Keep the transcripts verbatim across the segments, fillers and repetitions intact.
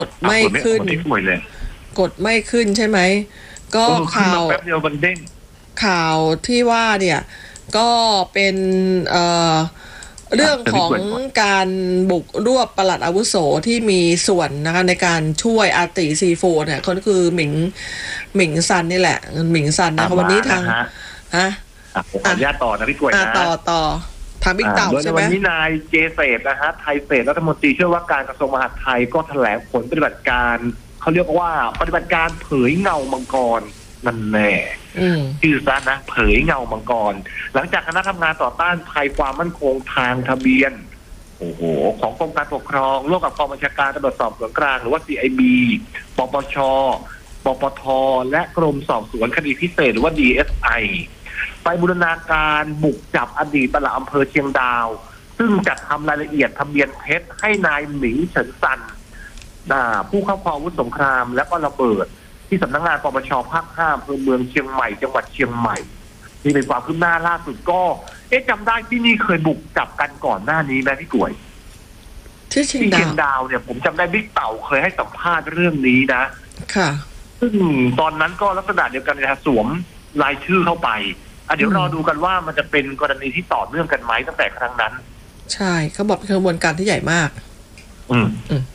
กดไม่ขึ้นกดไม่ขึ้นใช่ไหมก็ข่าวแป๊บเดียวมันเด้งข่าวที่ว่าเนี่ยก็เป็นเอ่อเรื่องของการบุกรวบปลัดอาวุโสที่มีส่วนนะคะในการช่วยอาติซีโฟเนี่ยเขาคือหมิงหมิงซันนี่แหละหมิงซันนะคะวันนี้ทางฮะขออนุญาตต่อนะพี่กล้วยนะต่อต่อทางบิ๊กเต่าใช่ไหมวันนี้นายเจเศษนะฮะไทยเศษรัฐมนตรีช่วยว่าการกระทรวงมหาดไทยก็แถลงผลปฏิบัติการเขาเรียกว่าปฏิบัติการเผยเงามังกรนั่นแน่ชื่อซะนะเผยเงามังกรหลังจากคณะทำงานต่อต้านภัยความมั่นคงทางทะเบียนโอ้โหของกรมการปกครองร่วมกับกองบัญชาการตำรวจสอบสวนกลางหรือว่า ซี ไอ บี ปปช ปปทและกรมสอบสวนคดีพิเศษหรือว่า ดี เอส ไอ ไปบูรณาการบุกจับอดีตปลัดอำเภอเชียงดาวซึ่งจัดทำรายละเอียดทะเบียนเท็จให้นายหมิงเฉินซันผู้เข้าครองอาวุธสงครามและก็ระเบิดที่สำนักงานปปชภาคห้าอำเภอเมืองเชียงใหม่จังหวัดเชียงใหม่นี่เป็นความคืบหน้าล่าสุดก็เอ๊ะจำได้ที่นี่เคยบุกจับกันก่อนหน้านี้ไหมพี่กล้วยที่เชียงดาวเนี่ยผมจำได้บิ๊กเต่าเคยให้สัมภาษณ์เรื่องนี้นะค่ะซึ่งตอนนั้นก็ลักษณะเดียวกันนะสวมรายชื่อเข้าไปอ่ะเดี๋ยวรอดูกันว่ามันจะเป็นกรณีที่ต่อเนื่องกันไหมตั้งแต่ครั้งนั้นใช่เขาบอกเป็นกระบวนการที่ใหญ่มากอืมอืม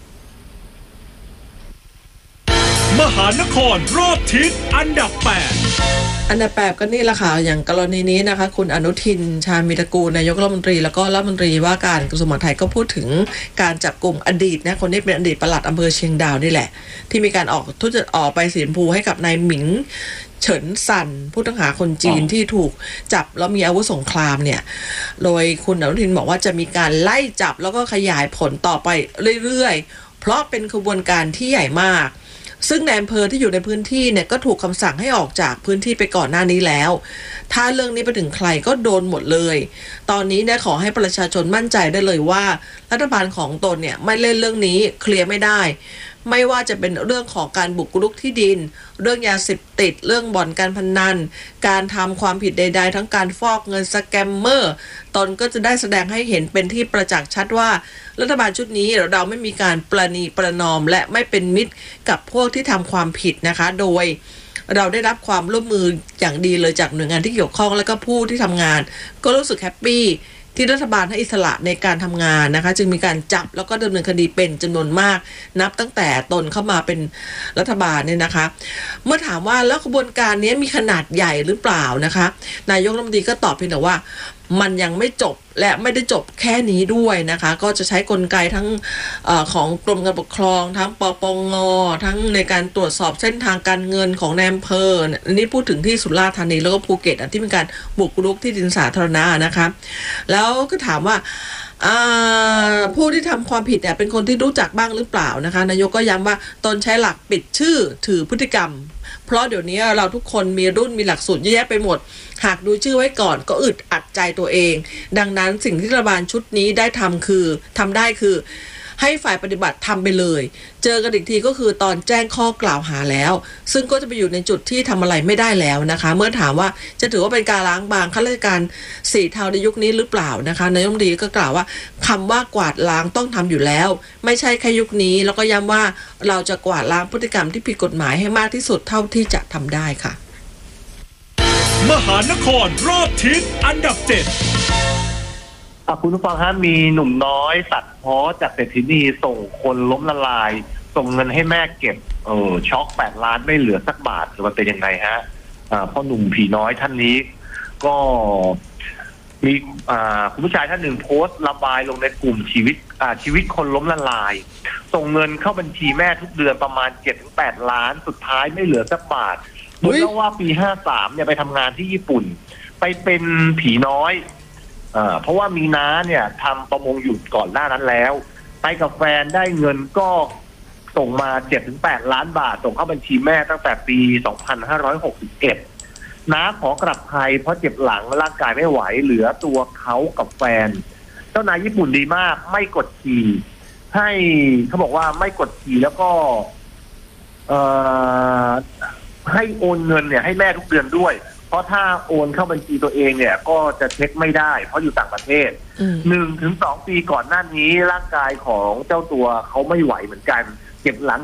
มหานครรอบทิศอันดับแปดอันดับแปดก็นี่แหละค่ะอย่างกรณีนี้นะคะคุณอนุทินชาญวิรกูลนายกรัฐมนตรีแล้วก็รัฐมนตรีว่าการกระทรวงมหาดไทยก็พูดถึงการจับกลุ่มอดีตนะคนนี้เป็นอดีตปลัดอำเภอเชียงดาวนี่แหละที่มีการออกทุจริตออกไปสีชมพูให้กับนายหมิงเฉินซันผู้ต้องหาคนจีนที่ถูกจับแล้วมีอาวุธสงครามเนี่ยโดยคุณอนุทินบอกว่าจะมีการไล่จับแล้วก็ขยายผลต่อไปเรื่อยๆเพราะเป็นขบวนการที่ใหญ่มากซึ่งนายอำเภอที่อยู่ในพื้นที่เนี่ยก็ถูกคำสั่งให้ออกจากพื้นที่ไปก่อนหน้านี้แล้วถ้าเรื่องนี้ไปถึงใครก็โดนหมดเลยตอนนี้เนี่ยขอให้ประชาชนมั่นใจได้เลยว่ารัฐบาลของตนเนี่ยไม่เล่นเรื่องนี้เคลียร์ไม่ได้ไม่ว่าจะเป็นเรื่องของการบุกรุกที่ดินเรื่องยาเสพติดเรื่องบ่อนการพนันการทำความผิดใดๆทั้งการฟอกเงินสแกมเมอร์ตนก็จะได้แสดงให้เห็นเป็นที่ประจักษ์ชัดว่ารัฐบาลชุดนี้เราไม่มีการประนีประนอมและไม่เป็นมิตรกับพวกที่ทำความผิดนะคะโดยเราได้รับความร่วมมืออย่างดีเลยจากหน่วยงานที่เกี่ยวข้องและก็ผู้ที่ทำงานก็รู้สึกแฮปปี้ที่รัฐบาลให้อิสระในการทำงานนะคะจึงมีการจับแล้วก็ดำเนินคดีเป็นจำนวนมากนับตั้งแต่ตนเข้ามาเป็นรัฐบาลเนี่ยนะคะเมื่อถามว่าแล้วกระบวนการนี้มีขนาดใหญ่หรือเปล่านะคะนายกรัฐมนตรีก็ตอบเพียงแต่ว่ามันยังไม่จบและไม่ได้จบแค่นี้ด้วยนะคะก็จะใช้กลไกทั้งเอ่อของกรมการปกครองทั้งปปงทั้งในการตรวจสอบเส้นทางการเงินของนายอำเภออันนี้พูดถึงที่สุราษฎร์ธานีแล้วก็ภูเก็ตที่มีการบุกรุกที่ดินสาธารณะนะคะแล้วก็ถามว่าผู้ที่ทำความผิดเนี่ยเป็นคนที่รู้จักบ้างหรือเปล่านะคะนายกก็ย้ำว่าตนใช้หลักปิดชื่อถือพฤติกรรมเพราะเดี๋ยวนี้เราทุกคนมีรุ่นมีหลักสูตรเยอะแยะไปหมดหากดูชื่อไว้ก่อนก็อึดอัดใจตัวเองดังนั้นสิ่งที่รัฐบาลชุดนี้ได้ทำคือทำได้คือให้ฝ่ายปฏิบัติทำไปเลยเจอกันอีกทีก็คือตอนแจ้งข้อกล่าวหาแล้วซึ่งก็จะไปอยู่ในจุดที่ทำอะไรไม่ได้แล้วนะคะเมื่อถามว่าจะถือว่าเป็นการล้างบางข้าราชการสีเทาในยุคนี้หรือเปล่านะคะนายกรัฐมนตรีก็กล่าวว่าคำว่ากวาดล้างต้องทำอยู่แล้วไม่ใช่แค่ยุคนี้แล้วก็ย้ำว่าเราจะกวาดล้างพฤติกรรมที่ผิดกฎหมายให้มากที่สุดเท่าที่จะทำได้ค่ะมหานครรอบทิศอันดับเจ็ดคุณผู้ฟังฮะมีหนุ่มน้อยตัดพ้อจากเศรษฐีนีส่งคนล้มละลายส่งเงินให้แม่เก็บเออช็อกแปดล้านไม่เหลือสักบาทมันเป็นยังไงฮะอ่าพ่อหนุ่มผีน้อยท่านนี้ก็มีอ่าคุณผู้ชายท่านหนึ่งโพสต์ระบายลงในกลุ่มชีวิตอ่าชีวิตคนล้มละลายส่งเงินเข้าบัญชีแม่ทุกเดือนประมาณ เจ็ดถึงแปด ล้านสุดท้ายไม่เหลือสักบาทโดยเล่าว่าปีห้าสามเนี่ยไปทำงานที่ญี่ปุ่นไปเป็นผีน้อยเพราะว่ามีน้าเนี่ยทำประมงอยู่ก่อนหน้านั้นแล้วไปกับแฟนได้เงินก็ส่งมา เจ็ดถึงแปด ล้านบาทส่งเข้าบัญชีแม่ตั้งแต่ปีสองพันห้าร้อยหกสิบเอ็ดน้าขอกลับไทยเพราะเจ็บหลังร่างกายไม่ไหวเหลือตัวเขากับแฟนเจ้านายญี่ปุ่นดีมากไม่กดขี่ให้เขาบอกว่าไม่กดขี่แล้วก็เอ่อให้โอนเงินเนี่ยให้แม่ทุกเดือนด้วยเพราะถ้าโอนเข้าบัญชีตัวเองเนี่ยก็จะเช็คไม่ได้เพราะอยู่ต่างประเทศหนึ่งถึงสองปีก่อนหน้านี้ร่างกายของเจ้าตัวเขาไม่ไหวเหมือนกันเจ็บหลัง